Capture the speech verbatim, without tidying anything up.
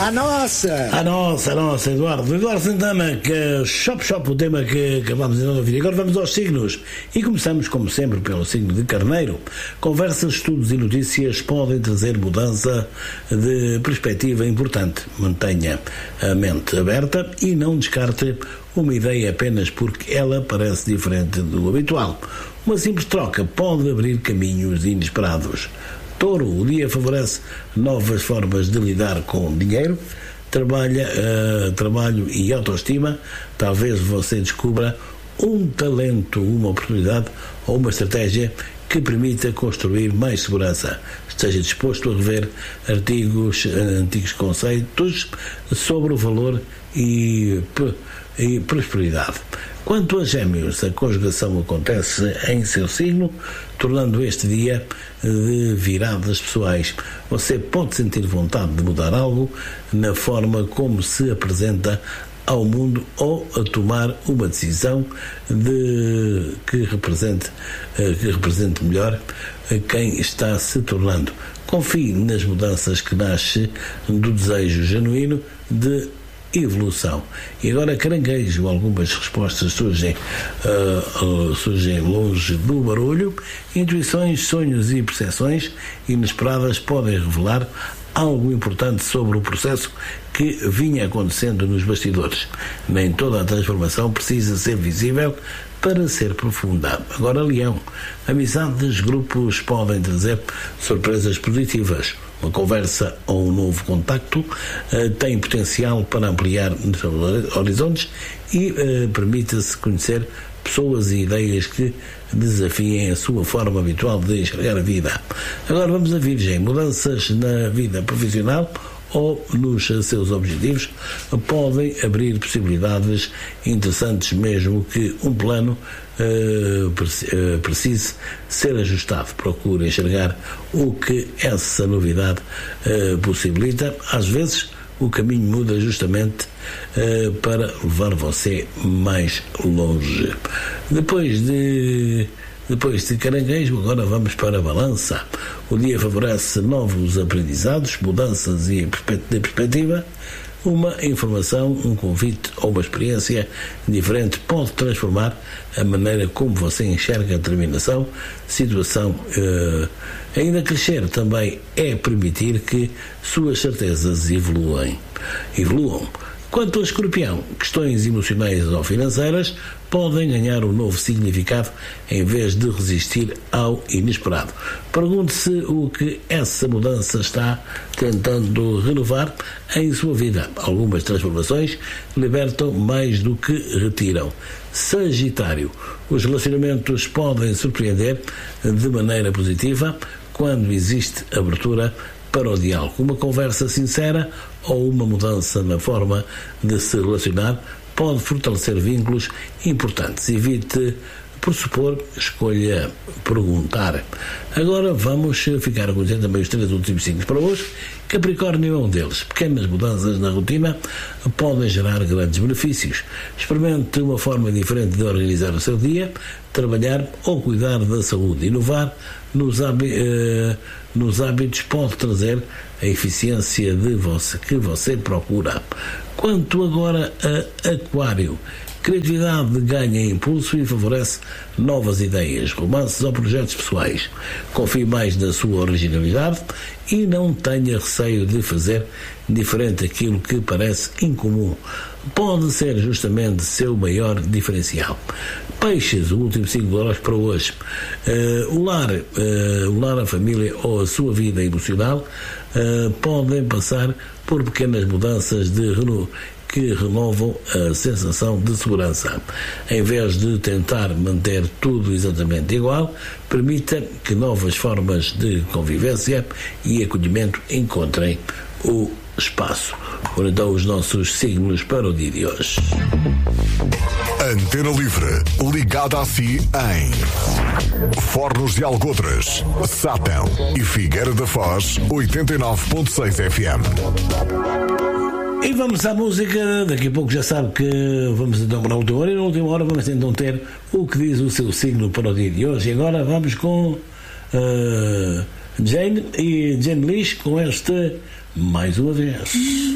A nossa! A nossa, a nossa, Eduardo. Eduardo Santana, que Shop Shop, o tema que acabamos de ouvir. Agora vamos aos signos. E começamos, como sempre, pelo signo de Carneiro. Conversas, estudos e notícias podem trazer mudança de perspectiva importante. Mantenha a mente aberta e não descarte uma ideia apenas porque ela parece diferente do habitual. Uma simples troca pode abrir caminhos inesperados. Touro, o dia favorece novas formas de lidar com dinheiro, trabalha, uh, trabalho e autoestima. Talvez você descubra um talento, uma oportunidade ou uma estratégia que permita construir mais segurança. Esteja disposto a rever artigos, antigos conceitos sobre o valor e, e prosperidade. Quanto a Gêmeos, a conjugação acontece em seu signo, tornando este dia de viradas pessoais. Você pode sentir vontade de mudar algo na forma como se apresenta ao mundo ou a tomar uma decisão de, que, represente, que represente melhor quem está se tornando. Confie nas mudanças que nascem do desejo genuíno de evolução. E agora, Caranguejo, algumas respostas surgem, uh, uh, surgem longe do barulho. Intuições, sonhos e percepções inesperadas podem revelar algo importante sobre o processo que vinha acontecendo nos bastidores. Nem toda a transformação precisa ser visível para ser profunda. Agora, Leão, amizades, grupos podem trazer surpresas positivas. Uma conversa ou um novo contacto uh, tem potencial para ampliar os horizontes e uh, permita-se conhecer pessoas e ideias que desafiem a sua forma habitual de enxergar a vida. Agora vamos a Virgem. Mudanças na vida profissional ou nos seus objetivos podem abrir possibilidades interessantes, mesmo que um plano uh, precise ser ajustado. Procure enxergar o que essa novidade uh, possibilita. Às vezes o caminho muda justamente uh, para levar você mais longe. Depois de Depois de Caranguejo, agora vamos para a Balança. O dia favorece novos aprendizados, mudanças e de perspectiva. Uma informação, um convite ou uma experiência diferente pode transformar a maneira como você enxerga a determinação, situação. Eh, ainda crescer também é permitir que suas certezas evoluem. evoluam. Quanto a Escorpião, questões emocionais ou financeiras podem ganhar um novo significado em vez de resistir ao inesperado. Pergunte-se o que essa mudança está tentando renovar em sua vida. Algumas transformações libertam mais do que retiram. Sagitário, os relacionamentos podem surpreender de maneira positiva quando existe abertura para o diálogo. Uma conversa sincera ou uma mudança na forma de se relacionar pode fortalecer vínculos importantes. Evite pressupor, escolha perguntar. Agora vamos ficar a conhecer também os três últimos signos para hoje. Capricórnio é um deles. Pequenas mudanças na rotina podem gerar grandes benefícios. Experimente uma forma diferente de organizar o seu dia, trabalhar ou cuidar da saúde. Inovar nos, eh, nos hábitos pode trazer a eficiência de você, que você procura. Quanto agora a Aquário, criatividade ganha impulso e favorece novas ideias, romances ou projetos pessoais. Confie mais na sua originalidade e não tenha receio de fazer diferente aquilo que parece incomum. Pode ser justamente seu maior diferencial. Peixes, o último signo do horóscopo para hoje. Uh, o lar, uh, o lar, a família ou a sua vida emocional uh, podem passar por pequenas mudanças de reno que renovam a sensação de segurança. Em vez de tentar manter tudo exatamente igual, permita que novas formas de convivência e acolhimento encontrem o espaço. Ora, então, os nossos signos para o dia de hoje. Antena Livre, ligada a si em Fornos de Algodres, Sátão e Figueira da Foz, oitenta e nove ponto seis F M. E vamos à música. Daqui a pouco já sabe que vamos então para a última hora, e na última hora vamos então ter o que diz o seu signo para o dia de hoje. E agora vamos com uh, Jane e Jane Lish com este Mais Uma Vez.